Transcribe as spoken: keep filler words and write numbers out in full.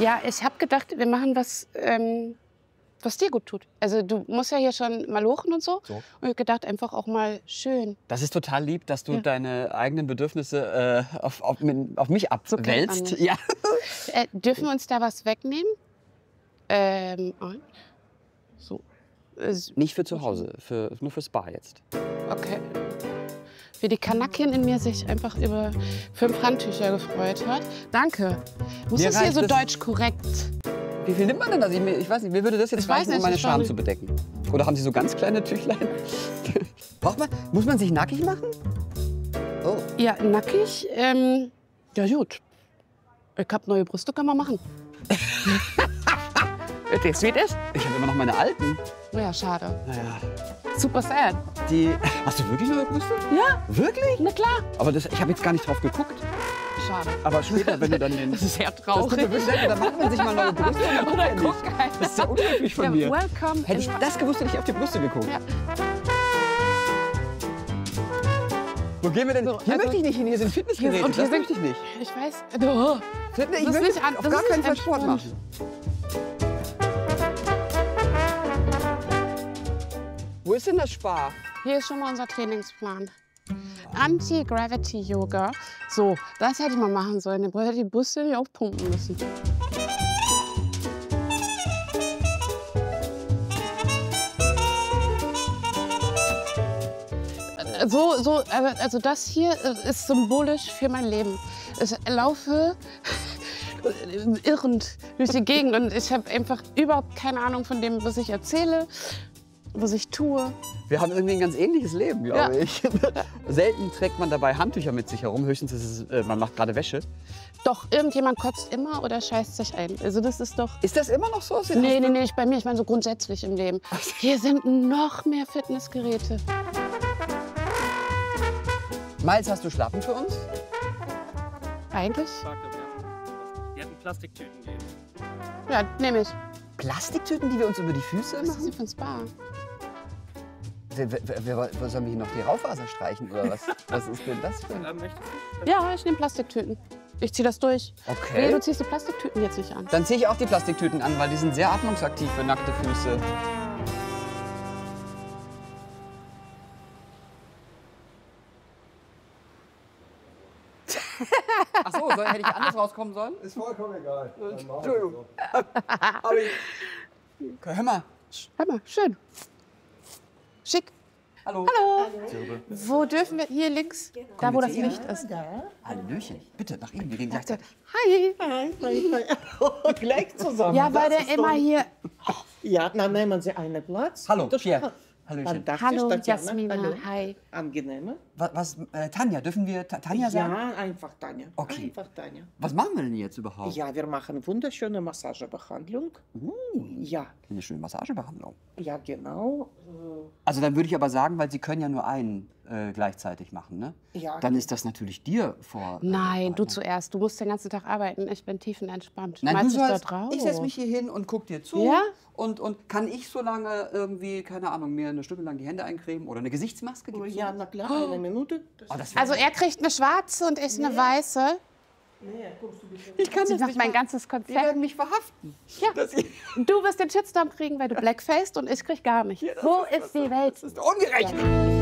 Ja, ich habe gedacht, wir machen was, ähm, was dir gut tut. Also du musst ja hier schon malochen und so. so. Und ich habe gedacht, einfach auch mal schön. Das ist total lieb, dass du ja. deine eigenen Bedürfnisse äh, auf, auf, auf mich abwälzt. So ja. äh, dürfen wir uns da was wegnehmen? Ähm, so. Nicht für zu Hause, für, nur fürs Spa jetzt. Okay. Wie die Kanakin in mir sich einfach über fünf Handtücher gefreut hat. Danke. Muss das hier so deutsch korrekt? Wie viel nimmt man denn das? Ich, ich weiß nicht, mir würde das jetzt reichen, um meine Scham zu bedecken. Oder haben Sie so ganz kleine Tüchlein? Braucht man, muss man sich nackig machen? Oh. Ja, nackig? Ähm, ja gut. Ich hab neue Brüste, kann man machen. Das wird es? Ich habe immer noch meine alten. Ja, schade. Naja. Super sad. Die, hast du wirklich neue Brüste? Ja. Wirklich? Na klar. Aber das, ich habe jetzt gar nicht drauf geguckt. Schade. Aber später, wenn du dann den... Das ist sehr traurig. Das tut mir dann macht man sich mal neue Brüste. Oder guck einfach. Das ist ja unhöflich von ja, mir. Welcome. Hätte ich das gewusst, hätte ich auf die Brüste geguckt. Ja. Wo gehen wir denn? So, hier also, möchte ich nicht hin, hier sind Fitnessgeräte. Hier, und hier das möchte ich nicht. Ich weiß. Oh. Fitness, ich möchte nicht an, auf gar keinen Fall Sport machen. Wo ist denn das Spa? Hier ist schon mal unser Trainingsplan. Anti-Gravity-Yoga. So, das hätte ich mal machen sollen. Dann hätte die Brüste nicht aufpumpen müssen. So, so, also das hier ist symbolisch für mein Leben. Ich laufe irrend durch die Gegend und ich habe einfach überhaupt keine Ahnung von dem, was ich erzähle, was ich tue. Wir haben irgendwie ein ganz ähnliches Leben, glaube ja. ich. Selten trägt man dabei Handtücher mit sich herum, höchstens ist es, äh, man macht gerade Wäsche. Doch, irgendjemand kotzt immer oder scheißt sich ein. Also das ist doch... Ist das immer noch so? Sind nee, nee, nee, nicht bei mir. Ich meine so grundsätzlich im Leben. Hier sind noch mehr Fitnessgeräte. Miles, hast du Schlappen für uns? Eigentlich. Die hatten Plastiktüten gegeben. Ja, nehme ich. Plastiktüten, die wir uns über die Füße machen? Was ist das für ein Spa? Wer, wer, wer, wer soll mir hier noch die Raufaser streichen oder was? Was ist denn das für ein... Ja, ich nehme Plastiktüten. Ich ziehe das durch. Okay. Nee, du ziehst die Plastiktüten jetzt nicht an. Dann ziehe ich auch die Plastiktüten an, weil die sind sehr atmungsaktiv für nackte Füße. Ach so, soll, hätte ich anders rauskommen sollen? Ist vollkommen egal. Entschuldigung. Aber ich... Hör mal. Hör mal, schön. Schick. Hallo. Hallo. Hallo. Wo dürfen wir? Hier links, genau. Da wo das Licht ist. Ja. Hallöchen. Bitte, nach Ihnen. Wir reden gleichzeitig. Hi. Hi, hi, hi. Oh, gleich zusammen. Ja, weil der immer hier... Ja, dann nehmen Sie einen Platz. Hallo, Pierre. Hallöchen. Hallo, Jasmina. Hallo. Hi. Angenehme. Was, was äh, Tanja, dürfen wir Ta Tanja sagen? Ja, einfach Tanja. Okay. Einfach Tanja. Was machen wir denn jetzt überhaupt? Ja, wir machen wunderschöne Massagebehandlung. Uh, ja. Eine schöne Massagebehandlung. Ja, genau. Also dann würde ich aber sagen, weil Sie können ja nur einen äh, gleichzeitig machen, ne? Ja. Dann ist das natürlich dir vor. Äh, Nein, du zuerst. Du musst den ganzen Tag arbeiten. Ich bin tiefenentspannt. Nein, Meinst du dich sollst, da drauf? ich setze mich hier hin und guck dir zu. Ja? Und, und kann ich so lange irgendwie, keine Ahnung, mir eine Stunde lang die Hände eincremen oder eine Gesichtsmaske? Gibt's Ja, na klar, eine Minute. Oh, das Also er kriegt eine schwarze und ich eine weiße. Nee, kommst du bitte. Ich kann Sie das macht nicht mein machen. ganzes Die Konzept. werden mich verhaften. Ja. Du wirst den Shitstorm kriegen, weil du blackfaced und ich krieg gar nicht. Ja, das Wo ist- ist die Welt? Das ist ungerecht.